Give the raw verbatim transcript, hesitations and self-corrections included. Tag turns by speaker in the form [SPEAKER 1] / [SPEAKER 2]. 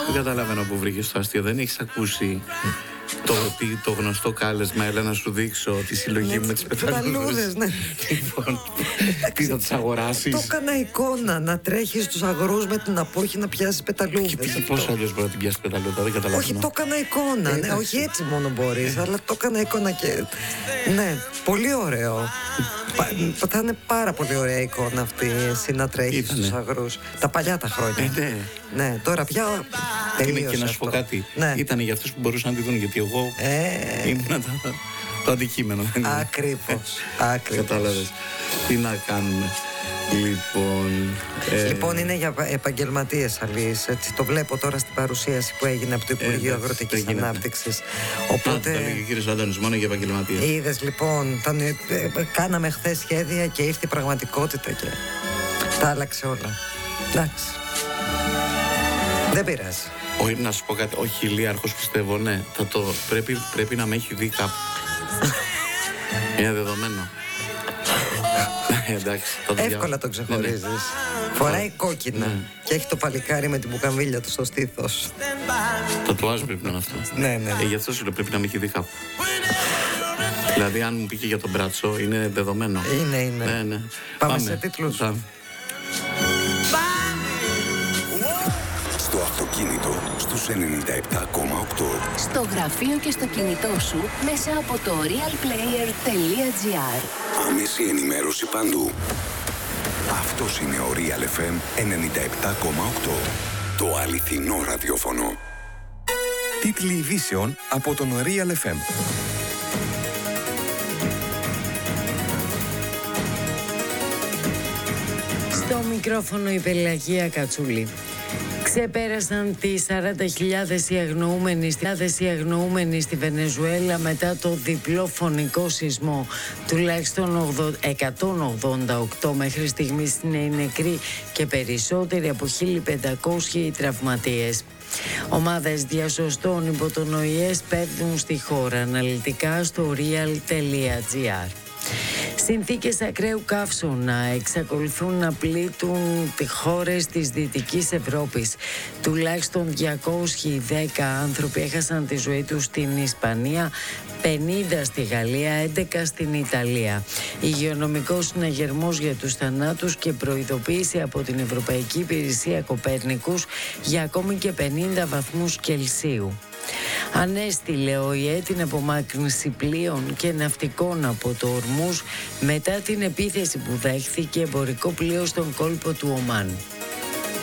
[SPEAKER 1] Δεν καταλαβαίνω που βρήκες το αστείο. Δεν έχεις ακούσει το, το γνωστό κάλεσμα, έλα να σου δείξω τη συλλογή μου με τις πεταλούδες.
[SPEAKER 2] Ναι.
[SPEAKER 1] Λοιπόν, τι θα τις αγοράσεις?
[SPEAKER 2] Το έκανα εικόνα, να τρέχεις στους αγρούς με την απόχη να πιάσεις πεταλούδες.
[SPEAKER 1] Και πώς αλλιώς μπορεί να την πιάσεις πεταλούδα, δεν καταλαβαίνω.
[SPEAKER 2] Όχι, το έκανα εικόνα. Ναι, όχι έτσι μόνο μπορείς, αλλά το έκανα εικόνα και. Ναι, πολύ ωραίο. Θα είναι πάρα πολύ ωραία εικόνα αυτή, εσύ να τρέχεις στους αγρούς. Τα παλιά τα χρόνια.
[SPEAKER 1] Ναι.
[SPEAKER 2] Ναι, τώρα πια.
[SPEAKER 1] Είναι και να σου πω κάτι.
[SPEAKER 2] Ναι.
[SPEAKER 1] Ήταν για αυτούς που μπορούσαν να τη δουν, γιατί εγώ
[SPEAKER 2] ε...
[SPEAKER 1] ήμουν το, το αντικείμενο.
[SPEAKER 2] Ακριβώς. Ακριβώς.
[SPEAKER 1] Κατάλαβες. Τι να κάνουμε. Λοιπόν,
[SPEAKER 2] ε... λοιπόν, είναι για επαγγελματίες, Αλής. Έτσι, το βλέπω τώρα στην παρουσίαση που έγινε από το Υπουργείο ε, Αγροτικής Ανάπτυξης.
[SPEAKER 1] Οπότε. Το έλεγε ο κύριος Άντωνης, μόνο για επαγγελματίες.
[SPEAKER 2] Είδες, λοιπόν, ήταν, ε, ε, κάναμε χθες σχέδια και ήρθε η πραγματικότητα και τα άλλαξε όλα. Εντάξει. Δεν πειράζει.
[SPEAKER 1] Όχι, να σου πω κάτι. Ο χιλίαρχος, πιστεύω, ναι. Θα το, πρέπει, πρέπει να με έχει δει κάπου. Είναι δεδομένο. Εντάξει,
[SPEAKER 2] εύκολα το ξεχωρίζεις. Ναι, ναι. Φοράει κόκκινα ναι. Και έχει το παλικάρι με την μπουκαμβίλια του στο στήθος.
[SPEAKER 1] Το τουάζ πρέπει να είναι αυτό.
[SPEAKER 2] Ναι, ναι.
[SPEAKER 1] Ε, γι' αυτό σου λέω, πρέπει να με έχει δει κάπου. Δηλαδή, αν μου πήγε για τον μπράτσο, είναι δεδομένο.
[SPEAKER 2] Είναι, είναι.
[SPEAKER 1] Ναι, ναι.
[SPEAKER 2] Πάμε, Πάμε σε τίτλους.
[SPEAKER 1] Πάμε.
[SPEAKER 3] Στο αυτοκίνητο στους ενενήντα επτά κόμμα οκτώ.
[SPEAKER 4] Στο γραφείο και στο κινητό σου μέσα από το real player τελεία gr.
[SPEAKER 3] Άμεση ενημέρωση παντού. Αυτός είναι ο Real εφ εμ ενενήντα επτά κόμμα οκτώ. Το αληθινό ραδιόφωνο.
[SPEAKER 5] Τίτλοι ειδήσεων από τον Real εφ εμ.
[SPEAKER 6] Στο μικρόφωνο η Πελαγία Κατσούλη. Ξεπέρασαν τις σαράντα χιλιάδες οι αγνοούμενοι, οι αγνοούμενοι στη Βενεζουέλα μετά το διπλό φωνικό σεισμό. Τουλάχιστον εκατόν ογδόντα οκτώ μέχρι στιγμής είναι οι νεκροί και περισσότεροι από χίλια πεντακόσιοι οι τραυματίες. Ομάδες διασωστών υπό τον Ο Η Ε σπέβδουν στη χώρα. Αναλυτικά στο real τελεία gr. Συνθήκες ακραίου καύσωνα εξακολουθούν να πλήττουν τις χώρες της Δυτικής Ευρώπης. Τουλάχιστον διακόσιοι δέκα άνθρωποι έχασαν τη ζωή τους στην Ισπανία, πενήντα στη Γαλλία, έντεκα στην Ιταλία. Υγειονομικός συναγερμός για τους θανάτους και προειδοποίηση από την Ευρωπαϊκή Υπηρεσία Κοπέρνικους για ακόμη και πενήντα βαθμούς Κελσίου. Ανέστηλε ο Ο Η Ε την απομάκρυνση πλοίων και ναυτικών από το Ορμούζ μετά την επίθεση που δέχθηκε εμπορικό πλοίο στον κόλπο του Ομάν.